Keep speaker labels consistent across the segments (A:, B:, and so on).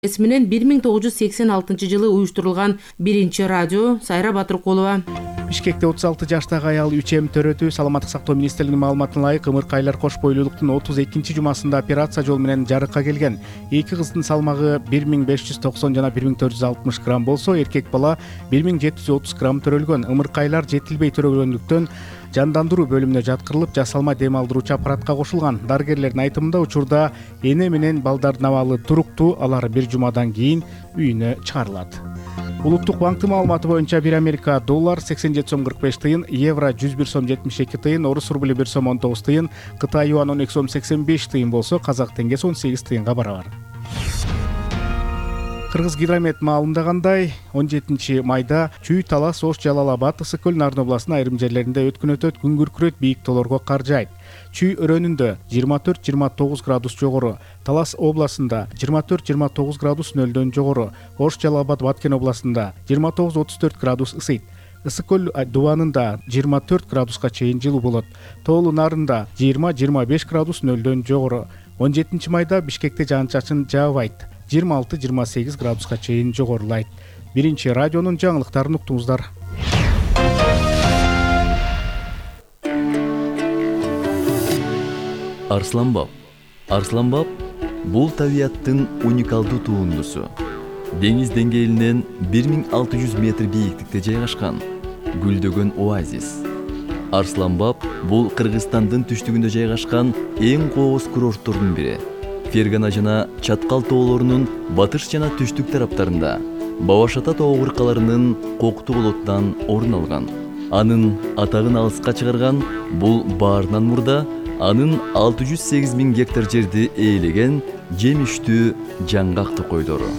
A: менен 1986 уюштурулган биринчи радио. Сайра Батыркулова.
B: Бишкекте 36 жаштагы аял 3М төрөтү. Саламаттык сактоо министрлигинин маалыматына ылайык ымыркайлар кош бойлуулуктун 32 жумасында операция жолу менен жарыкка келген. Эки кыздын салмагы 1590 жана 1460 грамм болсо, эркек бала 1730 грамм төрөлгөн. Ымыркайлар жетилбей төрөлгөндүктөн жандандыруу бөлүмүнө жаткырылып, жасалма дем алдыруучу аппаратка кошулган. Дарыгерлердин айтымында учурда эне менен балдардын абалы туруктуу, алар бир жумадан кийин үйүнө чыгарылат. Улуттук банктын маалыматы боюнча бир Америка доллар 87 сом 45 тыйын, евро 101 сом 72 тыйын, орус рубль 1 сом 19 тыйын, Кытай юан 12 сом 85 тыйын болсо, казак теңгеси 18 тыйынга барабар. Кыргыз гидромет маалымдагандай, 17 майда Чүй, Талас, Ош, Жалал-Абад, Ысык көл, Нарын областынын айрым жерлеринде өткүн өтөт, күн күркүрөйт, бийик тоолорго кар жаайт. Чүй өрөөнүндө 24-29 градус жогору, Талас областында 24-29 градус нөлдөн жогору, Ош, Жалал-Абад, Баткен областында 29-34 градус ысыйт. Ысык көл дубанында 24 градуска чейин жылуу болот. Тоолу Нарында 20-25 градус нөлдөн жогору. 17 майда Бишкекте жаан-чачын жаабайт. 26-28 градуска чейин жогорулайт. Биринчи радионун жаңылыктарын уктуңуздар.
C: Арсланбап бул табияттын уникалдуу туындусу. Деңиз деңгээлинен 1600 метр бийиктикте жайгашкан гүлдөгөн оазис. Арсланбап бул Кыргызстандын түштүгүндө жайгашкан эң кооз курорттордун бири. Фергана жана Чаткал тоолорунун батыш жана түштүк тараптарында Бабашата тоо кыркаларынын Кокту болоттан орун алган. Анын атагын алыска чыгарган бул баарынан мурда анын 608 000 гектар жерди ээлеген жемиштүү жаңгак токойдору.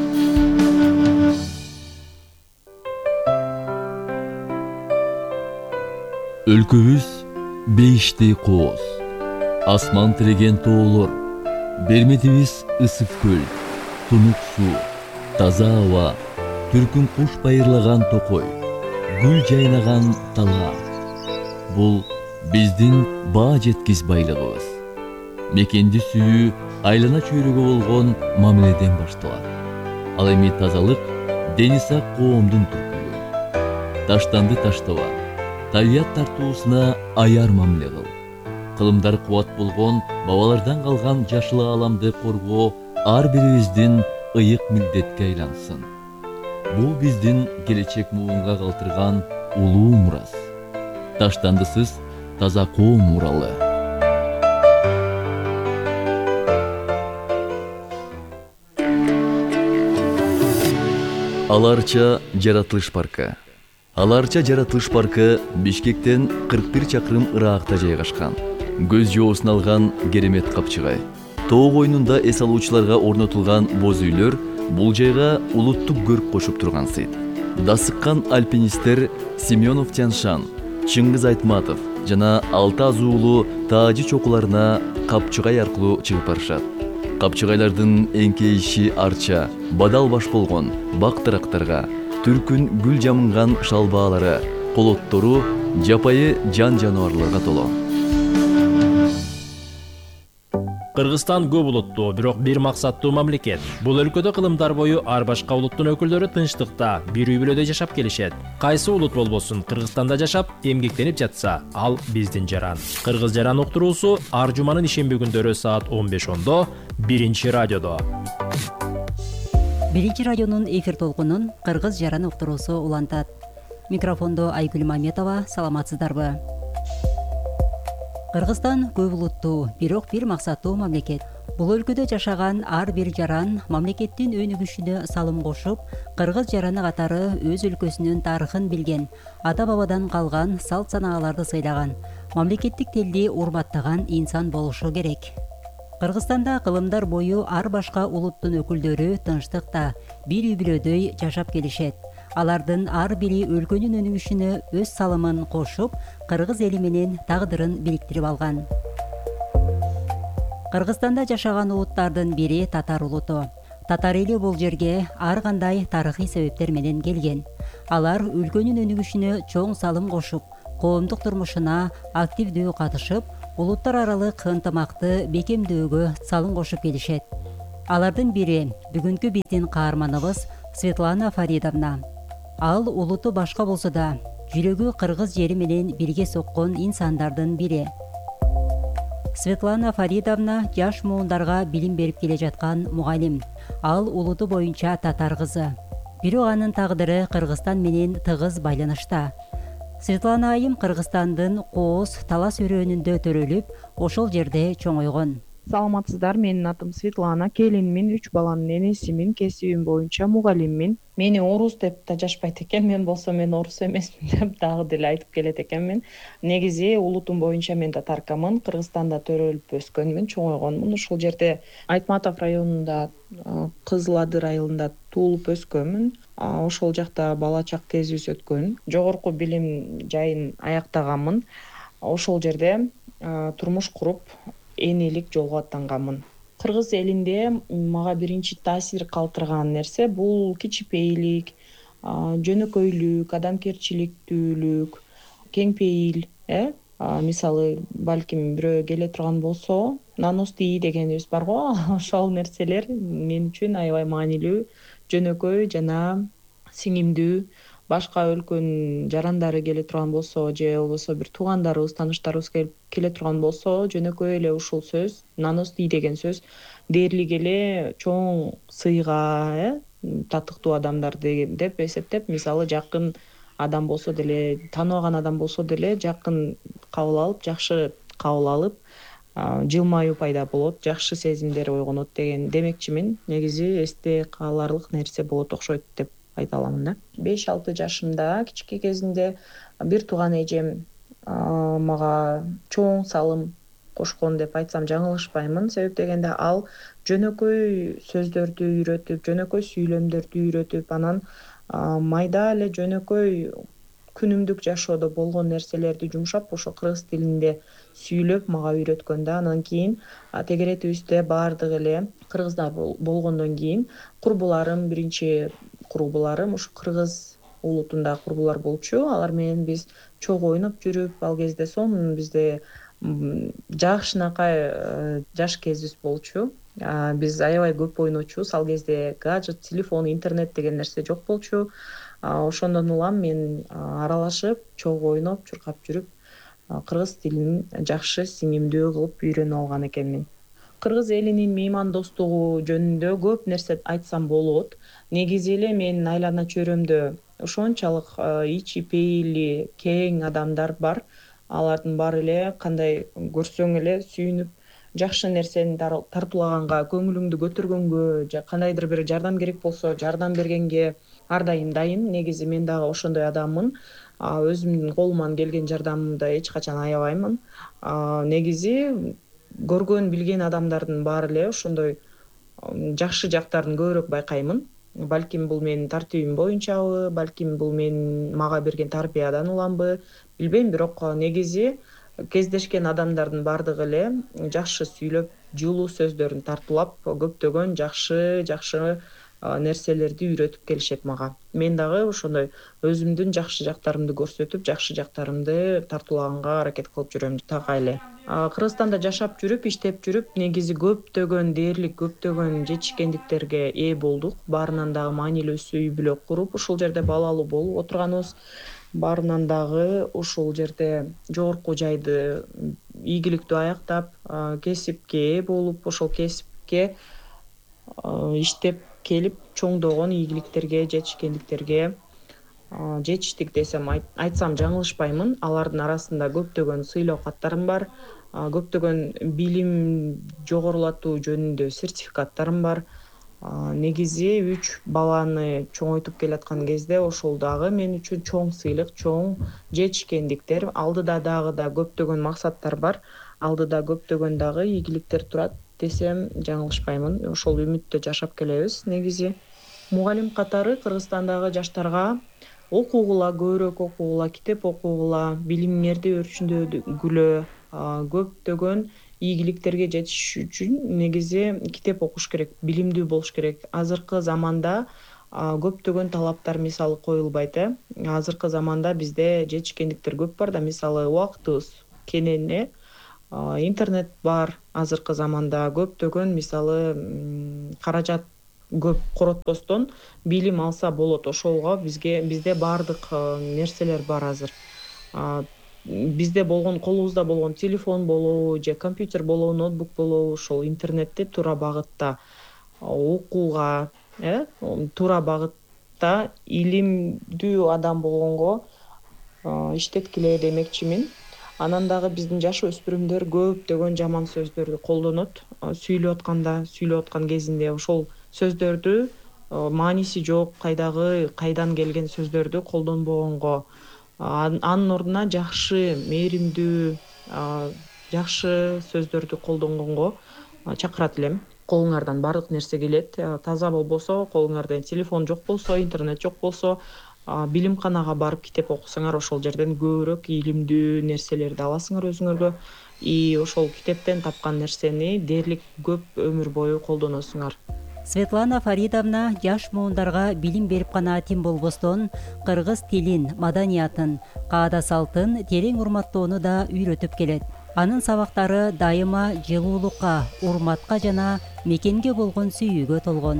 C: Өлкөбүз бейишти кооз, асман тиреген тоолор, берметибиз ысык көл, тунук суу, таза аба, түркүн куш байырлаган токой, гүл жайнаган тала. Бул биздин баа жеткис байлыгыбыз. Мекенди сүйүү айлана чөйрөгө болгон мамиледен башталат. Ал эми тазалык дени сак коомдун түркүлүгү. Таштанды таштаба, табият тартуусуна аяр мамиле кыл. Кылымдар кубат болгон бабалардан калган жашыл ааламды коргоо ар бирибиздин ыйык милдетке айлансын. Бул биздин келечек муунга калтырган улуу мурас. Таштандысыз таза коом муралы. Аларча жаратылыш паркы. Аларча жаратылыш паркы Бишкектен 41 чакырым ыракта жайгашкан. Көз жоосун алган керемет капчыгай. Тоо койнунда эс алуучуларга орнотулган боз үйлөр бул жайга улуттук көрк кошуп турган сыйт. Дасыккан альпинисттер Семенов Тяншан, Чыңгыз Айтматов жана 6 азуулуу таажы чокуларына капчыгай аркылуу чыгып барышат. Капчыгайлардын эңкейиши арча, бадал баш болгон бак тарактарга, түркүн гүл жамынган шалбаалары, колоттору жапайы жан жаныбарларга толо.
D: Кыргызстан көп улуттуу, бирок бир максаттуу мамлекет. Бул өлкөдө кылымдар бою ар башка улуттун өкүлдөрү тынчтыкта, бир үй бүлөдө жашап келишет. Кайсы улут болбосун, Кыргызстанда жашап, эмгектенип жатса, ал биздин жаран. Кыргыз жаран уктуруусу ар жуманын ишемби күндөрү саат 15:10 биринчи радиодо.
E: Биринчи радионун эфир толкунун Кыргыз жаран уктуруусу улантат. Микрофондо Айгүл Маметова, саламатсыздарбы? Кыргызстан көп улуттуу, бирок бир максаттуу мамлекет. Бул өлкөдө жашаган ар бир жаран мамлекеттин өнүгүшүнө салым кошуп, кыргыз жараны катары өз өлкөсүнүн тарыхын билген, ата-бабадан калган салт санааларды сыйлаган, мамлекеттик тилди урматтаган инсан болушу керек. Кыргызстанда кылымдар бою ар башка улуттун өкүлдөрү тынчтыкта, бир үй бүлөдөй жашап келишет. Алардын ар бири өлкөнүн өнүгүшүнө өз салымын кошуп, кыргыз эли менен тагдырын бириктирип алган. Кыргызстанда жашаган улуттардын бири татар улуту. Татар эли бул жерге ар кандай тарыхый себептер менен келген. Алар өлкөнүн өнүгүшүнө чоң салым кошуп, коомдук турмушуна активдүү катышып, улуттар аралык ынтымакты бекемдөөгө салым кошуп келишет. Алардын бири бүгүнкү биздин каарманыбыз Светлана Фаридовна. Ал улуту башка болсо да жүрөгү кыргыз жери менен бирге соккон инсандардын бири. Светлана Фаридовна жаш муундарга билим берип келе жаткан мугалим. Ал улуту боюнча татар кызы. Бирок анын тагдыры Кыргызстан менен тыгыз байланышта. Светлана айым Кыргызстандын Кооз Талас өрөөнүндө төрөлүп, ошол жерде чоңойгон.
F: Саламатсыздар, менин атым Светлана, келинмин, 3 баланын энесимин, кесибим боюнча мугалиммин. Мени орус деп да жашпайт экен, мен болсо мен орус эмесмин деп дагы деле айтып келет экенмин. Негизи улутум боюнча мен татаркамын, Кыргызстанда төрөлүп өскөнмүн, чоңойгонмун. Ушул жерде Айтматов районунда, Кызыл Адыр айылында туулуп өскөнмүн. Ошол жакта бала чак кезибиз өткөн. Жогорку билим жайын аяктаганмын. Ошол жерде турмуш куруп энелик жолго аттанганмын. Кыргыз элинде мага биринчи таасир калтырган нерсе бул кичипейлик, жөнөкөйлүк, адамгерчиликтүүлүк, кеңпейил. Мисалы, балким бирөө келе турган болсо, наностий дегенибиз бар го, ошол нерселер мен үчүн аябай маанилүү, жөнөкөй жана сиңимдүү. Башка өлкөнүн жарандары келе турган болсо же болбосо бир туугандарыбыз, тааныштарыбыз келе турган болсо, жөнөкөй эле ушул сөз, наностий деген сөз дээрлик эле чоң сыйга, татыктуу адамдар деп эсептеп, мисалы жакын адам болсо деле, тааныбаган адам болсо деле жакын кабыл алып, жакшы кабыл алып, жылмаюу пайда болот, жакшы сезимдер ойгонот деген демекчимин. Негизи эсте каларлык нерсе болот окшойт деп айта аламын да. 5-6 жашымда, кичике кезинде бир тууган эжем мага чоң салым кошкон деп айтсам жаңылышпаймын. Себеп дегенде ал жөнөкөй сөздөрдү үйрөтүп, жөнөкөй сүйлөмдөрдү үйрөтүп, анан майда эле жөнөкөй күнүмдүк жашоодо болгон нерселерди жумшап, ошо кыргыз тилинде сүйлөп мага үйрөткөн да. Анан кийин тегеретибизде баардыгы эле кыргыздар болгондон кийин курбуларым, биринчи курбуларым ушу кыргыз улутунда курбулар болчу. Алар менен биз чогуу ойноп жүрүп, ал кезде сонун бизде жакшынакай жаш кезибиз болчу. Биз аябай көп ойночубуз. Ал кезде гаджет, телефон, интернет деген нерсе жок болчу. Ошондон улам мен аралашып, чогуу ойноп, чуркап жүрүп, кыргыз тилин жакшы, сиңимдүү кылып үйрөнүп алган экенмин. Кыргыз элинин меймандостугу жөнүндө көп нерсе айтсам болот. Негизи эле менин айлана чөйрөмдө ошончалык ичи пейили, кең адамдар бар. Алардын баары эле кандай көрсөң эле сүйүнүп, жакшы нерсени тартуулаганга, көңүлүңдү көтөргөнгө, же кандайдыр бир жардам керек болсо жардам бергенге ар дайым дайын. Негизи мен дагы ошондой адаммын. Өзүмдүн колуман келген жардамымды эч качан аябаймын. Негизи көргөн, билген адамдардын баары эле ошондой жакшы жактарын көбүрөөк байкаймын. Балким бул менин тартибим боюнчабы, балким бул мага берген тарбиядан уламбы, билбейм, бирок негизи кездешкен адамдардын баардыгы эле жакшы сүйлөп, жылуу сөздөрүн тартуулап, көптөгөн жакшы нерселерди үйрөтүп келишет мага. Мен дагы ошондой өзүмдүн жакшы жактарымды көрсөтүп, жакшы жактарымды тартуулаганга аракет кылып жүрөм так эле. Кыргызстанда жашап жүрүп, иштеп жүрүп, негизи дээрлик көптөгөн жетишкендиктерге ээ болдук. Баарынан дагы маанилүүсү үй бүлө куруп, ушул жерде балалуу болуп отурганыбыз. Баарынан дагы ушул жерде жогорку жайды ийгиликтүү аяктап, кесипке ээ болуп, ошол кесипке иштеп келип, чоңдогон ийгиликтерге, жетишкендиктерге жетиштик десем айтсам жаңылышпаймын. Алардын арасында көптөгөн сыйлоо каттарым бар, көптөгөн билим жогорулатуу жөнүндө сертификаттарым бар. Негизи 3 баланы чоңойтуп келаткан кезде ошол дагы мен үчүн чоң сыйлык, чоң жетишкендиктер. Алдыда дагы көптөгөн максаттар бар. Алдыда көптөгөн дагы ийгиликтер турат десем жаңылышпаймын. Ошол үмүттө жашап келебиз. Негизи мугалим катары Кыргызстандагы жаштарга окугула, көбүрөөк окугула, китеп окугула, билимиңерди өрчүндөгүлө, көптөгөн ийгиликтерге жетиш үчүн негизи китеп окуш керек, билимдүү болуш керек. Азыркы заманда көптөгөн талаптар мисалы коюлбайт. Азыркы заманда бизде жетишкендиктер көп бар да, мисалы убактыбыз кенен, интернет бар азыркы заманда, көптөгөн мисалы каражат көп коротпостон билим алса болот. Ошого бизде баардык нерселер бар азыр. Бизде болгон, колубузда болгон телефон болобу же компьютер болобу, ноутбук болобу, ошол интернетти туура багытта окууга, туура багытта илимдүү адам болгонго иштеткиле демекчимин. Анан дагы биздин жаш өспүрүмдөр көптөгөн жаман сөздөрдү колдонот. Сүйлөп аткан кезинде ошол сөздөрдү мааниси жок, кайдан келген сөздөрдү колдонбогонго, анын ордуна жакшы, мээримдүү, жакшы сөздөрдү колдонгонго чакырат элем. Колуңардан баардык нерсе келет. Таза болбосо, колуңарда телефон жок болсо, интернет жок болсо, билимканага барып китеп окусаңар, ошол жерден көбүрөөк илимдүү нерселерди аласыңар өзүңөргө. И ошол китептен тапкан нерсени дээрлик көп өмүр бою колдоносуңар.
E: Светлана Фаридовна жаш муундарга билим берип гана тим болбостон, кыргыз тилин, маданиятын, каада салтын терең урматтоону да үйрөтүп келет. Анын сабактары дайыма жылуулукка, урматка жана мекенге болгон сүйүүгө толгон.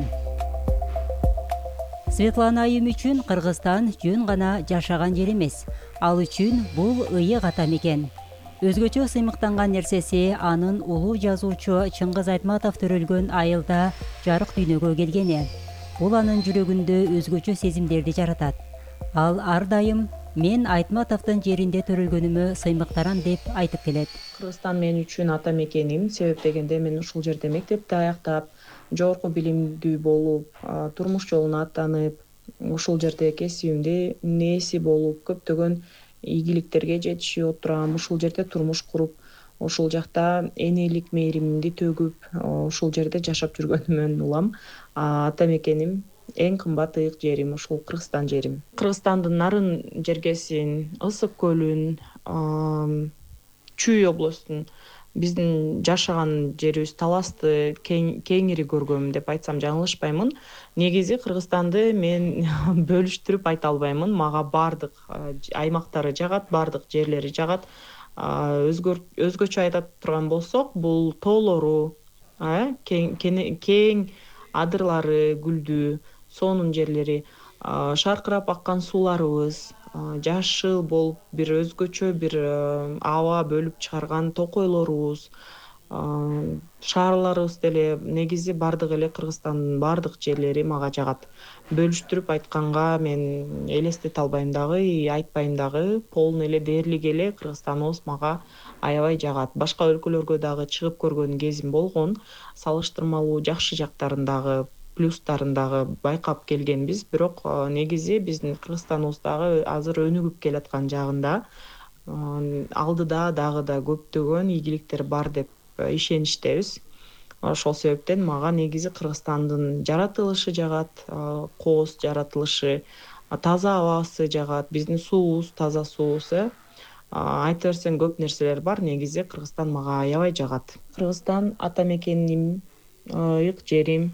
E: Светлана айым үчүн Кыргызстан жөн гана жашаган жер эмес. Ал үчүн бул ыйык ата мекен. Өзгөчө сыймыктанган нерсеси анын улуу жазуучу Чыңгыз Айтматов төрөлгөн айылда жарык дүйнөгө келгени. Бул анын жүрөгүндө өзгөчө сезимдерди жаратат. Ал ар дайым мен Айтматовдун жеринде төрөлгөнүмө сыймыктарам деп айтып келет.
F: Кыргызстан мен үчүн ата мекеним. Себеп дегенде мен ушул жерде мектепти аяктап, жогорку билимдүү болуп, турмуш жолуна аттанып, ушул жерде кесибимди нээси болуп, көптөгөн ийгиликтерге жетишип отурам. Ушул жерде турмуш куруп, ушул жакта энелик мээримимди төгүп, ушул жерде жашап жүргөнүмөн улам. Ата мекеним, эң кымбат ыйык жерим ушул Кыргызстан жерим. Кыргызстандын нарын жергесин, Ысык көлүн, Чүй областын, биздин жашаган жерибиз Таласты кеңири көргөм деп айтсам жаңылышпаймын. Негизи Кыргызстанды мен бөлүштүрүп айта албаймын. Мага баардык аймактары жагат, баардык жерлери жагат. Өзгөчө айта турган болсок, бул тоолору, кең адырлары гүлдүү, сонун жерлери, шаркырап аккан сууларыбыз, жашыл болуп, бир өзгөчө бир аба бөлүп чыгарган токойлорубуз, шаарларыбыз деле, негизи баардык эле Кыргызстандын баардык жерлери мага жагат. Бөлүштүрүп айтканга мен элестете албайм дагы, айтпайм дагы. Полный эле, дээрлик эле Кыргызстаныбыз мага аябай жагат. Башка өлкөлөргө дагы чыгып көргөн кезим болгон. Салыштырмалуу жакшы жактарын дагы, плюстарын дагы байкап келгенбиз. Бирок негизи биздин Кыргызстаныбыз дагы азыр өнүгүп келаткан жагында. Алдыда дагы да көптөгөн ийгиликтер бар деп ишеничтебиз. Ошол себептен мага негизи Кыргызстандын жаратылышы жагат, кооз жаратылышы, таза абасы жагат, биздин суубуз таза суубуз. Айта берсең көп нерселер бар, негизи Кыргызстан мага аябай жагат. Кыргызстан ата мекеним, ыйык жерим,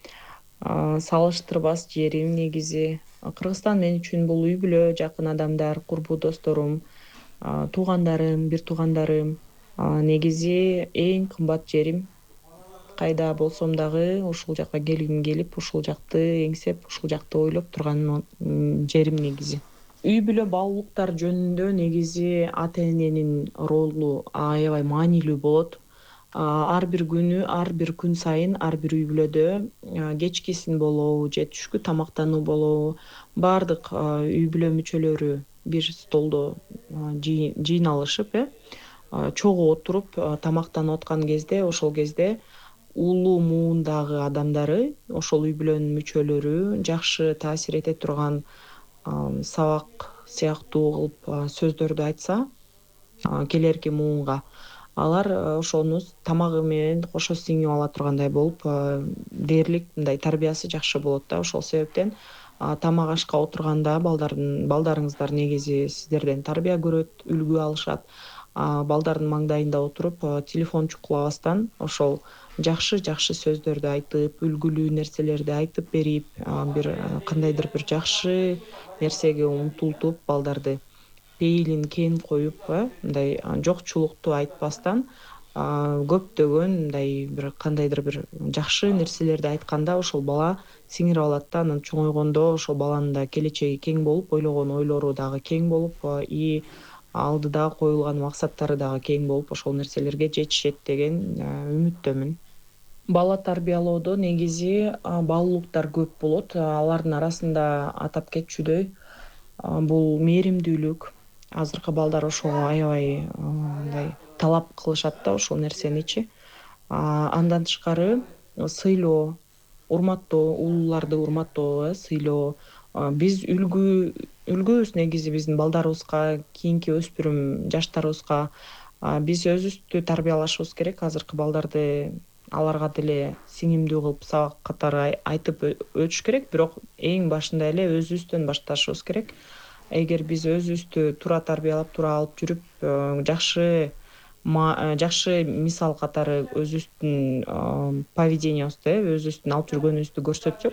F: салыштырбас жерим негизи. Кыргызстан мен үчүн бул үй бүлө, жакын адамдар, курбу досторум, туугандарым, бир туугандарым. Негизи эң кымбат жерим. Кайда болсом дагы ушул жакка келгим келип, ушул жакты эңсеп, ушул жакты ойлоп турган жерим негизи. Үй бүлө баалуулуктар жөнүндө негизи ата эненин ролу аябай маанилүү болот. Ар бир күнү, ар бир күн сайын ар бир үй бүлөдө кечкисин болобу же түшкү тамактануу болобу, баардык үй бүлө мүчөлөрү бир столдо жыйналышып, чогуу отуруп тамактанып аткан кезде, ошол кезде улуу муундагы адамдары, ошол үй бүлөнүн мүчөлөрү жакшы таасир эте турган сабак сыяктуу кылып сөздөрдү айтса келерки муунга, алар ошону тамагы менен кошо сиңип ала тургандай болуп, дээрлик мындай тарбиясы жакшы болот да. Ошол себептен тамак ашка отурганда балдарыңыздар негизи сиздерден тарбия көрөт, үлгү алышат. Балдардын маңдайында отуруп, телефон чукулабастан ошол жакшы сөздөрдү айтып, үлгүлүү нерселерди айтып берип, бир кандайдыр бир жакшы нерсеге умтултуп, балдарды пейилин кең коюп, мындай жокчулукту айтпастан, көптөгөн мындай бир кандайдыр бир жакшы нерселерди айтканда ошол бала сиңирип алат да. Анан чоңойгондо ошол баланын да келечеги кең болуп, ойлогон ойлору дагы кең болуп, и алдыда коюлган максаттары дагы кең болуп, ошол нерселерге жетишет деген үмүттөмүн. Бала тарбиялоодо негизи баалуулуктар көп болот. Алардын арасында атап кетчүдөй бул мээримдүүлүк. Азыркы балдар ошого аябай мындай талап кылышат да ошол нерсеничи. Андан тышкары сыйлоо, урматтоо, улууларды урматтоо, сыйлоо. Биз үлгүбүз негизи биздин балдарыбызга, кийинки өспүрүм жаштарыбызга. Биз өзүбүздү тарбиялашыбыз керек. Азыркы балдарды аларга деле сиңимдүү кылып сабак катары айтып өтүш керек, бирок эң башында эле өзүбүздөн башташыбыз керек. Эгер биз өзүбүздү туура тарбиялап, туура алып жүрүп, жакшы мисал катары өзүбүздүн поведениябызды, өзүбүздүн алып жүргөнүбүздү көрсөтсөк,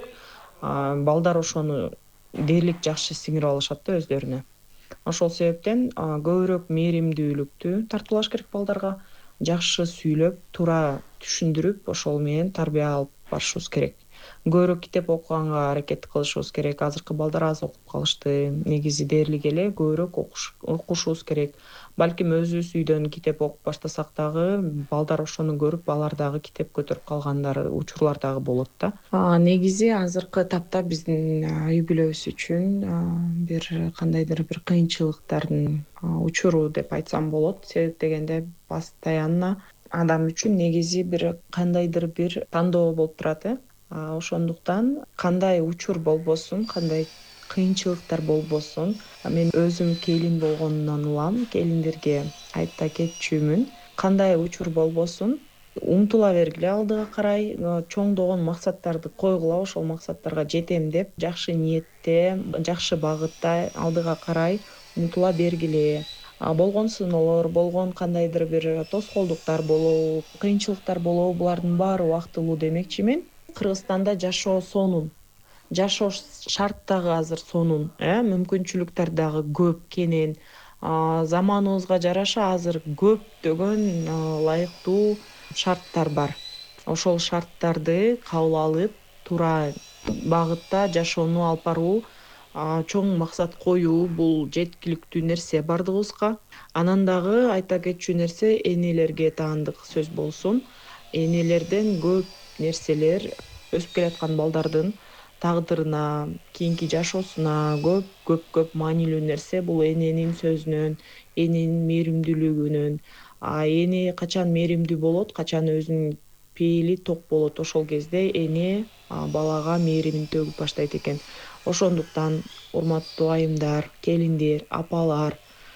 F: балдар ошону дээрлик жакшы сиңирип алышат да өздөрүнө. Ошол себептен көбүрөөк мээримдүүлүктү тартуулаш керек балдарга, жакшы сүйлөп, туура түшүндүрүп, ошол менен тарбия алып барышыбыз керек. Көбүрөөк китеп окуганга аракет кылышыбыз керек. Азыркы балдар аз окуп калышты. Негизи дээрлик эле көбүрөөк окушубуз керек. Балким өзүбүз үйдөн китеп окуп баштасак дагы, балдар ошону көрүп, алар дагы китеп көтөрүп калгандары учурлар дагы болот да. Негизи азыркы тапта биздин үй бүлөбүз үчүн бир кандайдыр бир кыйынчылыктардын учуру деп айтсам болот. Себеп дегенде постоянно адам үчүн негизи бир кандайдыр бир тандоо болуп турат. Ошондуктан кандай учур болбосун, кандай кыйынчылыктар болбосун, мен өзүм келин болгондон улам, келиндерге айта кетчүмүн. Кандай учур болбосун, умтула бергиле алдыга карай, чоңдогон максаттарды койгула, ошол максаттарга жетем деп, жакшы ниетте, жакшы багытта алдыга карай умтула бергиле. Болгон сыноолор, болгон кандайдыр бир тоскоолдуктар болобу, кыйынчылыктар болобу, булардын баары убактылуу демекчи мен. Кыргызстанда жашоо сонун, жашоо шарт дагы азыр сонун, мүмкүнчүлүктөр дагы көп, кенен. Заманыбызга жараша азыр көптөгөн ылайыктуу шарттар бар. Ошол шарттарды кабыл алып, туура багытта жашоону алып баруу, чоң максат коюу бул жеткиликтүү нерсе бардыгыбызга. Анан дагы айта кетчү нерсе, энелерге таандык сөз болсун. Энелерден көп нерселер өсүп келаткан балдардын тагдырына, кийинки жашоосуна көп маанилүү нерсе бул эненин сөзүнөн, эненин мээримдүүлүгүнөн. Эне качан мээримдүү болот, качан өзүнүн пейили ток болот, ошол кезде эне балага мээримин төгүп баштайт экен. Ошондуктан урматтуу айымдар, келиндер, апалар,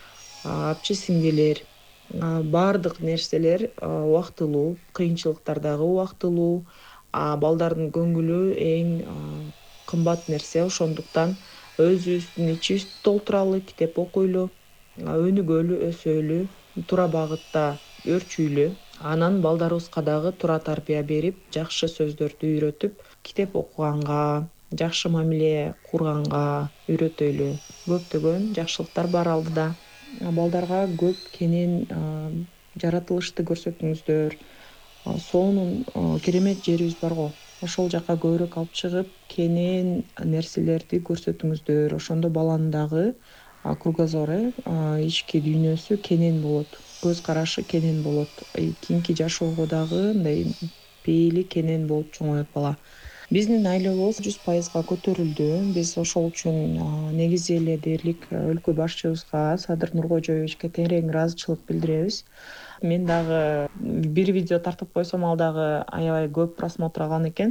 F: апчы сиңдилер, баардык нерселер убактылуу, кыйынчылыктар дагы убактылуу. Балдардын көңүлү эң кымбат нерсе. Ошондуктан өзүбүздүн ичибизди толтуралы, китеп окуйлу, өнүгөлү, өсөлү, туура багытта өрчүйлү. Анан балдарыбызга дагы туура тарбия берип, жакшы сөздөрдү үйрөтүп, китеп окуганга, жакшы мамиле курганга үйрөтөлү. Көптөгөн жакшылыктар бар алдыда. Балдарга көп кенен жаратылышты көрсөтүңүздөр. Сонун керемет жерибиз бар го. Ошол жака көбүрөөк алып чыгып, кенен нерселерди көрсөтүңүздөр. Ошондо баланын дагы кругозору, ички дүйнөсү кенен болот, көз карашы кенен болот. Кийинки жашоого дагы мындай пейили кенен болуп чоңоет бала. Биздин айлабыз 100% көтөрүлдү. Биз ошол үчүн негизи эле дээрлик өлкө башчыбызга, Садыр Нуркожоевичке терең ыраазычылык билдиребиз. Мен дагы бир видео тартып койсом, ал дагы аябай көп просмотр алган экен.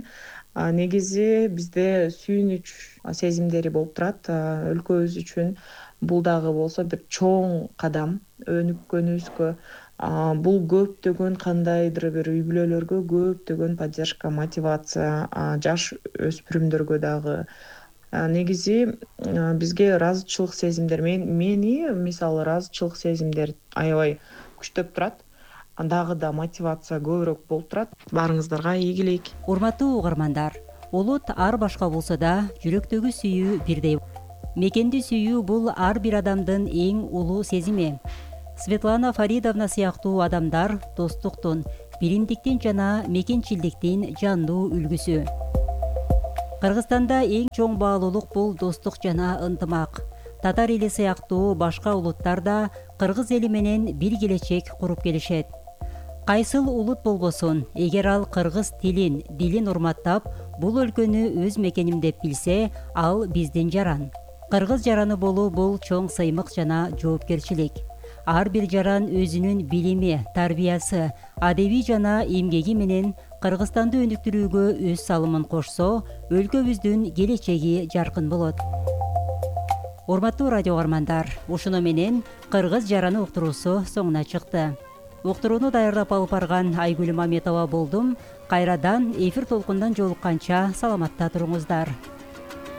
F: Негизи бизде сүйүнүч сезимдери болуп турат. Өлкөбүз үчүн бул дагы болсо бир чоң кадам өнүккөнүбүзгө. Бул көптөгөн кандайдыр бир үй бүлөлөргө көптөгөн поддержка, мотивация, жаш өспүрүмдөргө дагы. Негизи бизге ыраазычылык сезимдер, мени мисалы ыраазычылык сезимдер аябай күчтөп турат. Дагы да мотивация көбүрөөк болуп турат. Баарыңыздарга ийгилик.
E: Урматтуу угармандар, улут ар башка болсо да жүрөктөгү сүйүү бирдей. Мекенди сүйүү бул ар бир адамдын эң улуу сезими. Светлана Фаридовна сыяктуу адамдар достуктун, биримдиктин жана мекенчилдиктин жандуу үлгүсү. Кыргызстанда эң чоң баалуулук бул достук жана ынтымак. Татар эли сыяктуу башка улуттар да кыргыз эли менен бир келечек куруп келишет. Кайсыл улут болбосун, эгер ал кыргыз дилин урматтап, бул өлкөнү өз мекеним деп билсе, ал биздин жаран. Кыргыз жараны болуу бул чоң сыймык жана жоопкерчилик. Ар бир жаран өзүнүн билими, тарбиясы, адеби жана эмгеги менен Кыргызстанды өнүктүрүүгө өз салымын кошсо, өлкөбүздүн келечеги жаркын болот. Урматтуу радио угармандар, ушуну менен Кыргыз жараны уктуруусу соңуна чыкты. Уктурууну даярдап алып барган Айгүл Маметова болдум. Кайрадан эфир толкундан жолукканча саламатта туруңуздар.